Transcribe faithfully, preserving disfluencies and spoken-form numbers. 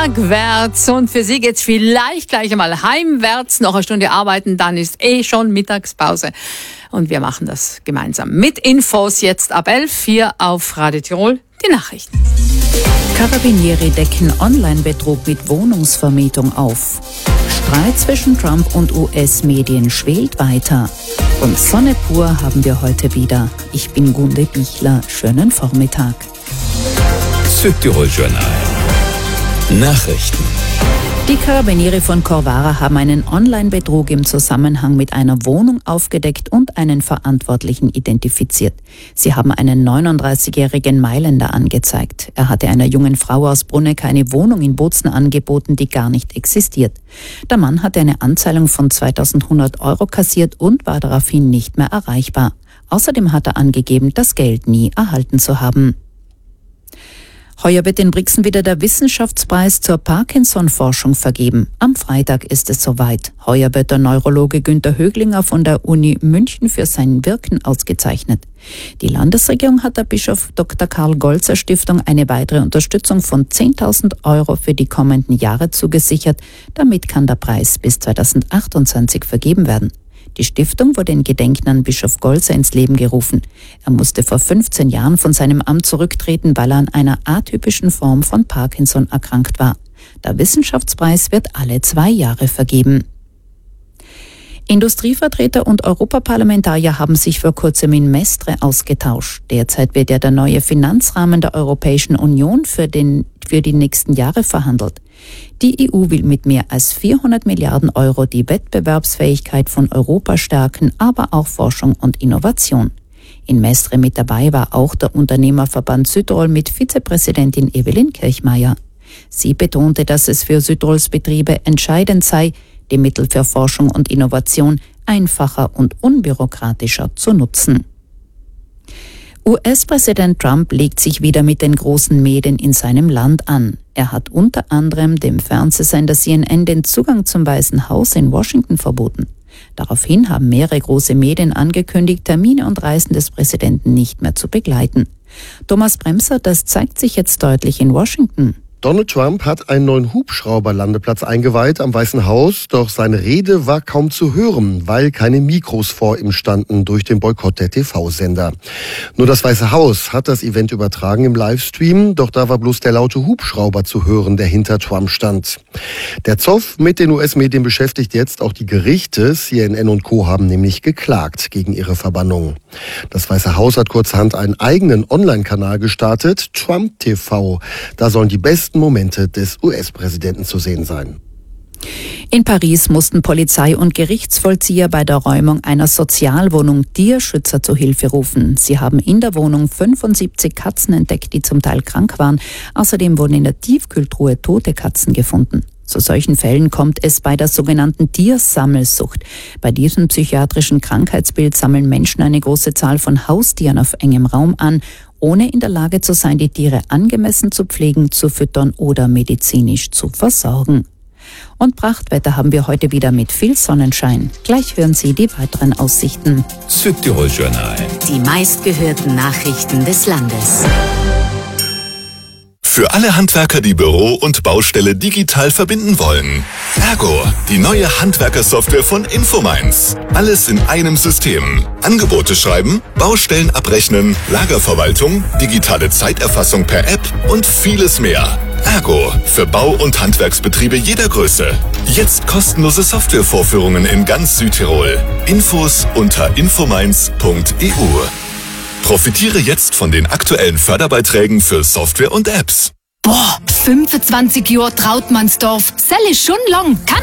bergwärts und für Sie geht's vielleicht gleich einmal heimwärts, noch eine Stunde arbeiten, dann ist eh schon Mittagspause und wir machen das gemeinsam mit Infos jetzt ab elf hier auf Radio Tirol, die Nachrichten. Carabinieri decken Online-Betrug mit Wohnungsvermietung auf. Streit zwischen Trump und U S-Medien schwelt weiter. Und Sonne pur haben wir heute wieder. Ich bin Gunde Bichler. Schönen Vormittag. Südtirol Journal. Nachrichten. Die Carabinieri von Corvara haben einen Online-Betrug im Zusammenhang mit einer Wohnung aufgedeckt und einen Verantwortlichen identifiziert. Sie haben einen neununddreißigjährigen Mailänder angezeigt. Er hatte einer jungen Frau aus Brunegg eine Wohnung in Bozen angeboten, die gar nicht existiert. Der Mann hatte eine Anzahlung von zweitausendeinhundert Euro kassiert und war daraufhin nicht mehr erreichbar. Außerdem hat er angegeben, das Geld nie erhalten zu haben. Heuer wird in Brixen wieder der Wissenschaftspreis zur Parkinson-Forschung vergeben. Am Freitag ist es soweit. Heuer wird der Neurologe Günter Höglinger von der Uni München für sein Wirken ausgezeichnet. Die Landesregierung hat der Bischof Doktor Karl Golzer Stiftung eine weitere Unterstützung von zehntausend Euro für die kommenden Jahre zugesichert. Damit kann der Preis bis zweitausendachtundzwanzig vergeben werden. Die Stiftung wurde in Gedenken an Bischof Golzer ins Leben gerufen. Er musste vor fünfzehn Jahren von seinem Amt zurücktreten, weil er an einer atypischen Form von Parkinson erkrankt war. Der Wissenschaftspreis wird alle zwei Jahre vergeben. Industrievertreter und Europaparlamentarier haben sich vor kurzem in Mestre ausgetauscht. Derzeit wird ja der neue Finanzrahmen der Europäischen Union für, den, für die nächsten Jahre verhandelt. Die E U will mit mehr als vierhundert Milliarden Euro die Wettbewerbsfähigkeit von Europa stärken, aber auch Forschung und Innovation. In Mestre mit dabei war auch der Unternehmerverband Südtirol mit Vizepräsidentin Evelyn Kirchmeier. Sie betonte, dass es für Südtirols Betriebe entscheidend sei, die Mittel für Forschung und Innovation einfacher und unbürokratischer zu nutzen. U S-Präsident Trump legt sich wieder mit den großen Medien in seinem Land an. Er hat unter anderem dem Fernsehsender C N N den Zugang zum Weißen Haus in Washington verboten. Daraufhin haben mehrere große Medien angekündigt, Termine und Reisen des Präsidenten nicht mehr zu begleiten. Thomas Bremser, das zeigt sich jetzt deutlich in Washington. Donald Trump hat einen neuen Hubschrauberlandeplatz eingeweiht am Weißen Haus, doch seine Rede war kaum zu hören, weil keine Mikros vor ihm standen durch den Boykott der T V-Sender. Nur das Weiße Haus hat das Event übertragen im Livestream, doch da war bloß der laute Hubschrauber zu hören, der hinter Trump stand. Der Zoff mit den U S-Medien beschäftigt jetzt auch die Gerichte. C N N und Co. haben nämlich geklagt gegen ihre Verbannung. Das Weiße Haus hat kurzerhand einen eigenen Online-Kanal gestartet, Trump T V. Da sollen die besten Momente des U S-Präsidenten zu sehen sein. In Paris mussten Polizei und Gerichtsvollzieher bei der Räumung einer Sozialwohnung Tierschützer zu Hilfe rufen. Sie haben in der Wohnung fünfundsiebzig Katzen entdeckt, die zum Teil krank waren. Außerdem wurden in der Tiefkühltruhe tote Katzen gefunden. Zu solchen Fällen kommt es bei der sogenannten Tiersammelsucht. Bei diesem psychiatrischen Krankheitsbild sammeln Menschen eine große Zahl von Haustieren auf engem Raum an, ohne in der Lage zu sein, die Tiere angemessen zu pflegen, zu füttern oder medizinisch zu versorgen. Und Prachtwetter haben wir heute wieder mit viel Sonnenschein. Gleich hören Sie die weiteren Aussichten. Südtirol Journal. Die meistgehörten Nachrichten des Landes. Für alle Handwerker, die Büro und Baustelle digital verbinden wollen. Ergo, die neue Handwerkersoftware von Infomines. Alles in einem System. Angebote schreiben, Baustellen abrechnen, Lagerverwaltung, digitale Zeiterfassung per App und vieles mehr. Ergo, für Bau- und Handwerksbetriebe jeder Größe. Jetzt kostenlose Softwarevorführungen in ganz Südtirol. Infos unter infomines punkt e u. Profitiere jetzt von den aktuellen Förderbeiträgen für Software und Apps. Boah, fünfundzwanzig Jahre Trautmannsdorf. Das ist schon lang. Kann